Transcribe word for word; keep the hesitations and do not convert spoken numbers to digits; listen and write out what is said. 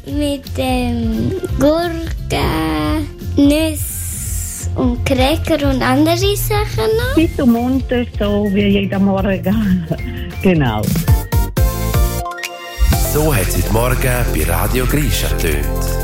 mit ähm, Gurken, Nüsse und Cracker und andere Sachen noch. Fit und munter, so wie jeden Morgen. Genau. So hat es heute Morgen bei Radio Grisha getönt.